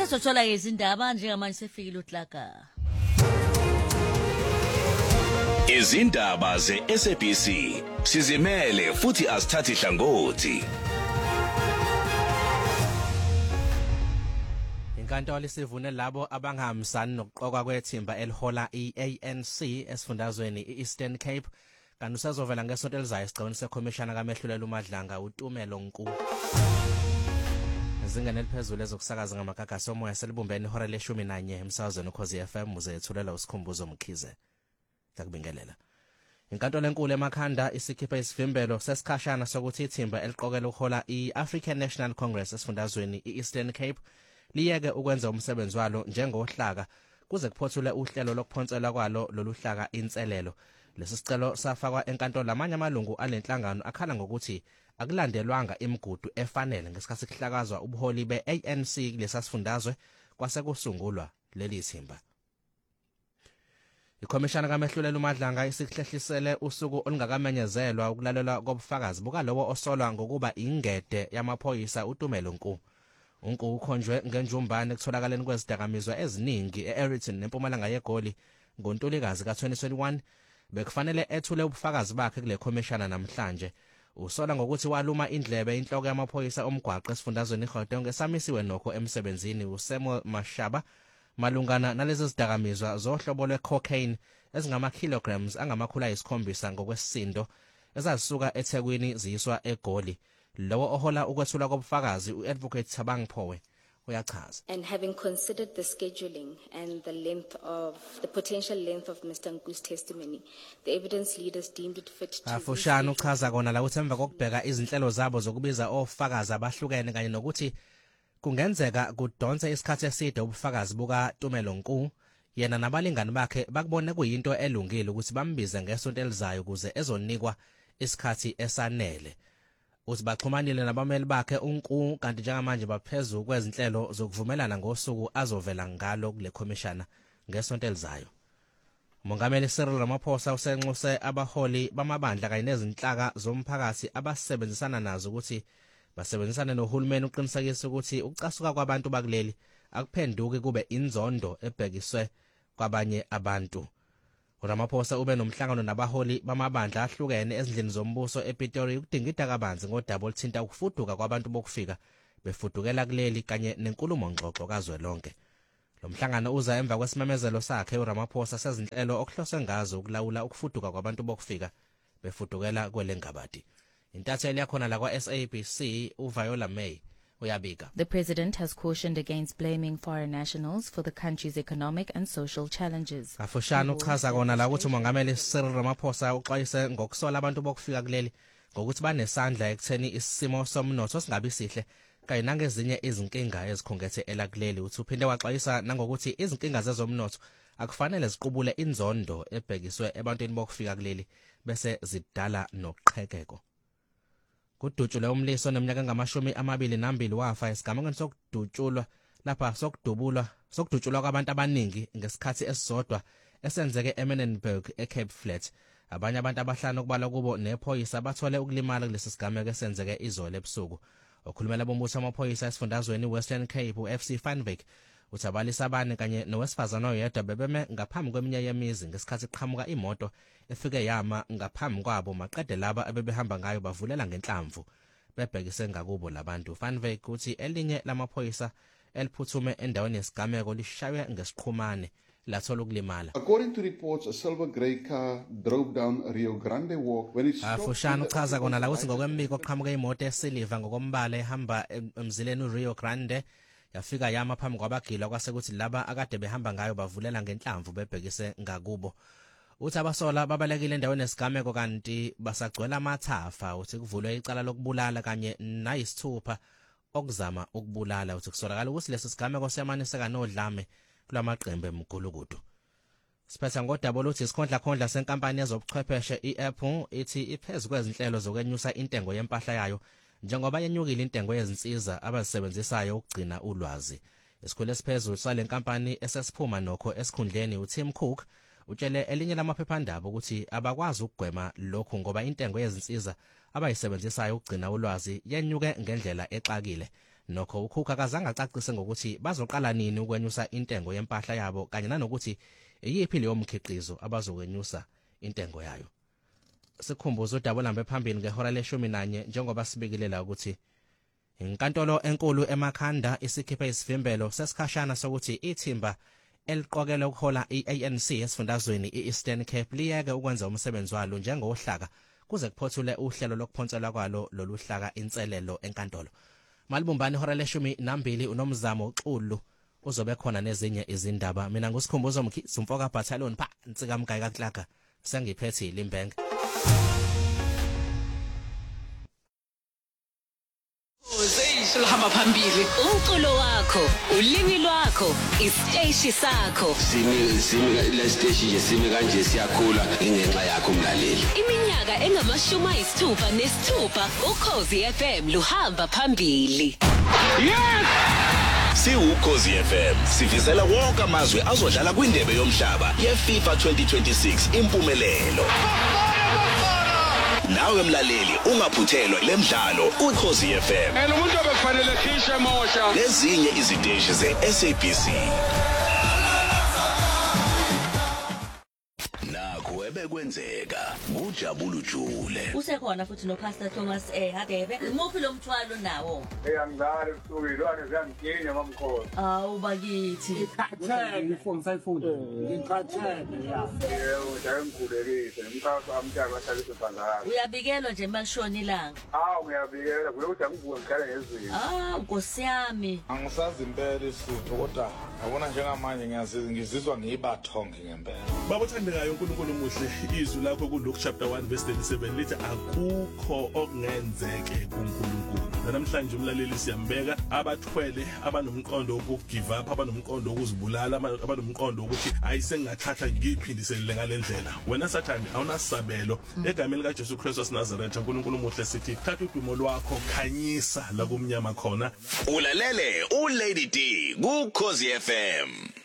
Sasothola izindaba njengamanje sefikile uhlaka. Izindaba ze-SABC sizimele futhi asithathi hlangothi. Inkantolo isivune labo abangahambisani nokuqoka kwethimba elihola i-ANC esifundazweni i-Eastern Cape kanti usazovela ngesonto elizayo esigcawini sekhomishana kaMehlulela uMadlanga uTumelo Nku. Izingane eliphezulu ezokusakaza ngamagagasi omoya selibumbene ihora le-11 emsakazweni Ukhozi FM uzethulela usikhumbuzo Mkhize. Takubingelela. Inkantolo enkulu eMakhanda isikhipha isivimbelo sesikhashana sokuthi ithimba eliqokela ukuhola i-African National Congress esifundazweni i-Eastern Cape liyeke ukwenza umsebenzi walo njengohlaka kuze kuphothule uhlelo lokuphonselwa kwalo lolu hlaka inselelo. Lesi sicelo safakwa enkantolo lamanye amalungu alenhlangano akhala ngokuthi akulandelwanga imigudu efanele ngesikhathi kuhlakazwa ubuholi be-ANC lesasifundazwe kwase kusungulwa leli thimba. Ikhomishana kaMehlulela uMadlanga isihlehlisele usuku olungakamenyezelwa ukulalelwa kobufakazi bukalowo osolwa ngokuba ingede yamaphoyisa uTumelo Nku. Unku ukhonjwe ngenjumbane kutholakaleni kwezidakamizwa eziningi e-Eriton nempumalanga yeGoli ngoNtulikazi ka-2021 bekufanele ethule ubufakazi bakhe kule khomishana namhlanje. Usola ngokuthi waluma indlebe inhloko yamaphoyisa omgwaqo esifundazweni iGauteng esamisiwe nokho emsebenzini uSamuel Mashaba malungana nalezi zidakamizwa zohlobo lwe-cocaine ezingama-kilograms angama-700 ngokwesisindo ezazisuka eThekwini ziyiswa eGoli. Lowo ohola ukwethula kobufakazi u-advocate Thabang Phowe uyachaza. And having considered the scheduling and the potential length of Mr. Nku's testimony, the evidence leaders deemed it fit to Afushana uchaza kona la ukuthi emva kokubheka izinhlelo zabo zokubiza ofakazi abahlukene kanye nokuthi kungenzeka kudonse isikhathi eside ubufakazi buka Tumelo Nku, yena nabalingani bakhe bakubone kuyinto elungile ukuthi bambize ngesonto elizayo ukuze ezonikwa isikhathi esanele. Uthi baxhumanile nabameli bakhe uNku kanti njengamanje baphezulu kwezinhlelo zokuvumelana ngosuku azovela ngalo kule khomishana ngesonto elizayo. Umongameli Cyril Ramaphosa usenxuse abaholi bamabandla kanye nezinhlaka zomphakathi abasebenzisana nazo ukuthi basebenzisane nohulumeni uqinisekisa ukuthi ukucasuka kwabantu bakuleli akuphenduki kube inzondo ebhekiswe kwabanye abantu. uRamaphosa ube nomhlangano nabaholi bamabandla ahlukene ezindlini zombuso ePitori ukudingida kabanzi ngodaba oluthinta ukufuduka kwabantu bokufika befudukela kuleli kanye nenkulumo ngxoxo kazwelonke. Lo mhlangano uza emva kwesimemezelo sakhe uRamaphosa sezinhlelo okuhloswe ngazo ukulawula ukufuduka kwabantu bokufika befudukela kwelengabadi. Intatheli yakhona la kwa-SABC uViola May uyabika. The president has cautioned against blaming foreign nationals for the country's economic and social challenges. Afushana uchaza kona la ukuthi umongameli Cyril Ramaphosa uxwayise ngokusola abantu bokufika kuleli ngokuthi banesandla ekutheni isimo somnotho singabi sihle kanye nangezinye izinkinga ezikhungethe elakuleli. Uthi uphinde waxwayisa nangokuthi izinkinga zezomnotho akufanele ziqubule inzondo ebhekiswe ebantwini bokufika kuleli bese zidala noqhekeko. Kudutshulwe umliso neminyaka engama-22 wafa esigamekweni sokudutshulwa lapha sokudutshulwa kwabantu abaningi ngesikhathi esisodwa esenzeke eMenenberg eCape Flat. Abanye abantu abahlanu okubalwa kubo nephoyisa bathole ukulimala kulesi sigameko esenzeke izolo ebusuku. Okhulumela bombuso wamaphoyisa esifundazweni Western Cape uFC Vanwyk uthi abalisa abane kanye nowesifazane oyedwa bebeme ngaphambi kweminye yemizi ngesikhathi kuqhamuka imoto efike yama ngaphambi kwabo maqede laba abebehamba ngayo bavulela ngenhlamvu bebhekise ngakubo labantu. Vanwyk uthi elinye lamaphoyisa eliphuthume endaweni yesigameko lishaywe ngesiqhumane lathola ukulimala. According to reports, a silver grey car drove down Rio Grande Walk when it stopped. Afushana uchaza kona la ukuthi ngokwembiko kuqhamuke imoto esiliva ngokombala ehamba emzileni uRio Grande yafika yama phambi kwabagila kwasekuthi laba akade behamba ngayo bavulela ngenhlamvu bebhekise ngakubo. Uthi abasola babalekile endaweni yesigameko kanti basagcwela amathafa. Uthi kuvulwe icala lokubulala kanye nayisithupha okuzama ukubulala. Uthi kusolakala ukuthi lesi sigameko siyamaniseka nodlame kulamaqembu emgulukudu. Siphetha ngodaba oluthi isikhondla senkampani yezobuchwepheshe iApple ithi iphezulu kwezinhlelo zokwenyusa intengo yempahla yayo njengoba yenyukile intengo yezinsiza abazisebenzisayo ukugcina ulwazi. Isikhulu esiphezulu sale nkampani esesiphuma nokho esikhundleni uTim Cook utshele elinye lamaphephandaba ukuthi abakwazi ukugwema lokhu ngoba intengo yezinsiza abayisebenzisayo ukugcina ulwazi yenyuke ngendlela exakile nokho uKhoza akazange acacise ngokuthi bazoqala nini ukwenyusa intengo yempahla yabo kanye nanokuthi iyiphi leyo mkhiqizo abazokwenyusa intengo yayo. Sikhumbuza udaba lambe phambili ngehora le-11 njengoba sibekelela ukuthi inkantolo enkulu eMakhanda isikhiphe isivimbelo sesikhashana sokuthi ithimba eliqokelwe ukuhola i-ANC esifundazweni i-Eastern Cape liyeke ukwenza umsebenzi walo njengohlaka kuze kuphothule uhlelo lokuphonselwa kwalo lolu hlaka inselelo enkantolo. Malibumbani ihora le-12 unomzamo uXulu uzobe khona nezinye izindaba. Mina ngusikhumbuzo Mfumfoka Battalion pha Nsika Mgayi kaKlaka sengiphethe iLimbenga. Silahamba phambili umculo wakho ulimi lwakho isiteshi sakho simi la stage nje simi kanje siyakhula ingenxa yakho mlaleli iminyaka engama-66 uKhozi FM luhamba phambili. Yes! Si-Ukhozi FM sifisela wonke amazwe azodlala kwindebe yomhlaba yeFIFA 2026 impumelelo. Nawe mlaleli ungaphuthelwa lemidlalo uKhozi FM. Umuntu obefanele khishe mosha. Lezinye iziteshi ze-SABC. Nakho ebekwenzeka uJabulu Jule. Usekhona futhi noPastor Thomas Hadebe. Umuphi lo mthwalo nawo? Angizali kusukilwane ziyangigenya mamkhosi. Awu bakithi. Ngikhathele ifoni sayifunda. Ngikhathele ya. Yebo, ngiyangkhulekise. Umkhawulo amtaka ahlaliswe phandle. Uyabikelwa nje malishona ilanga. Ngiyabikela kulokuthi angivuke ngikhale ngezimo. Nkosi yami. Angisazi impela isuthu kodwa ngabona njengamanje ngizizwa ngiyibathonge ngempela. Babothandekayo uNkulunkulu muhle izwi lakho kuLuke chapter 1 verse 37 lithi akukho okungenzeke kuNkulunkulu. Namhlanje umlaleli siyambeka abathwele abanomqondo wokugive up abanomqondo wokuzibulala abanomqondo ukuthi ayisengathatha ngiphindiselele ngalendlela. Wena Sathane awunasabelo egameni kaJesu Kristu waseNazaretha uNkulunkulu muhle sithi thatha udumo lwakho khanyisa la kumnyama khona. Ulalele uLady D kuKhozi FM.